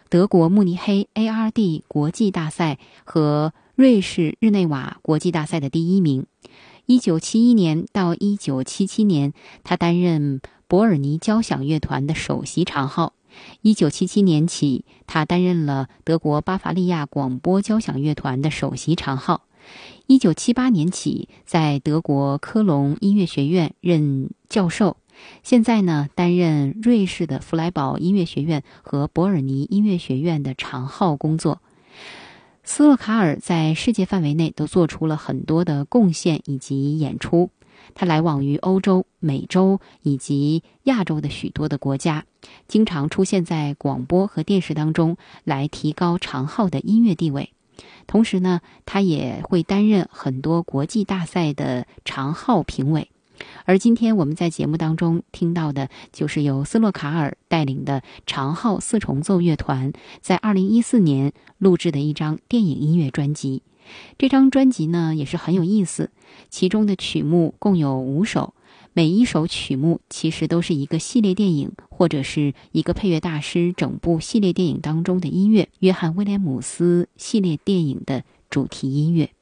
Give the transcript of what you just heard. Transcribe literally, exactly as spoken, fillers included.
德国慕尼黑 A R D 国际大赛和瑞士日内瓦国际大赛的第一名。一九七一年到一九七七年，他担任伯尔尼交响乐团的首席长号。一九七七年起，他担任了德国巴伐利亚广播交响乐团的首席长号。一九七八年起，在德国科隆音乐学院任教授。现在呢，担任瑞士的弗莱堡音乐学院和伯尔尼音乐学院的长号工作。斯洛卡尔在世界范围内都做出了很多的贡献以及演出。他来往于欧洲、美洲以及亚洲的许多的国家，经常出现在广播和电视当中，来提高长号的音乐地位。同时呢，他也会担任很多国际大赛的长号评委。而今天我们在节目当中听到的，就是由斯洛卡尔带领的长号四重奏乐团在二零一四年录制的一张电影音乐专辑。这张专辑呢也是很有意思，其中的曲目共有五首，每一首曲目其实都是一个系列电影或者是一个配乐大师整部系列电影当中的音乐，约翰威廉姆斯系列电影的主题音乐。